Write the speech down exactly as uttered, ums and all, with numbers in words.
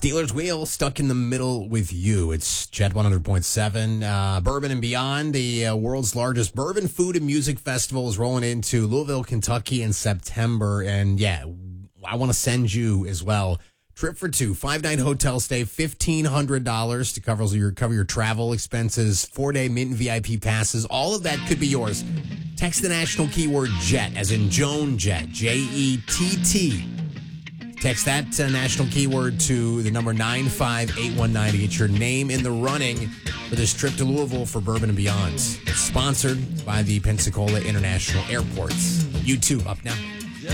Steelers Wheel, stuck in the middle with you. It's Jet one hundred point seven. Uh, Bourbon and Beyond, the uh, world's largest bourbon food and music festival, is rolling into Louisville, Kentucky in September. And yeah, I want to send you as well. Trip for two, five-night hotel stay, fifteen hundred dollars to cover your, cover your travel expenses, four-day Mint V I P passes. All of that could be yours. Text the national keyword JET, as in Joan Jet, J E T T. Text that uh, national keyword to the number nine five eight one nine to get your name in the running for this trip to Louisville for Bourbon and Beyond. It's sponsored by the Pensacola International Airport. You too, up now.